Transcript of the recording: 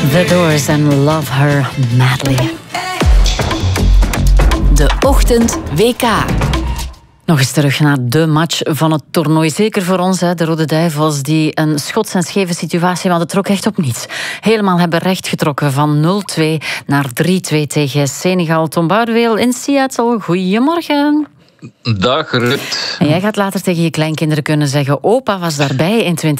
The Doors and Love Her Madly. De Ochtend WK. Nog eens terug naar de match van het toernooi. Zeker voor ons, de Rode Duivels, die een schots en scheve situatie, want het trok echt op niets. Helemaal hebben recht getrokken van 0-2 naar 3-2 tegen Senegal. Tom Boudeweel in Seattle. Goedemorgen. Dag, Rut. En jij gaat later tegen je kleinkinderen kunnen zeggen: opa was daarbij in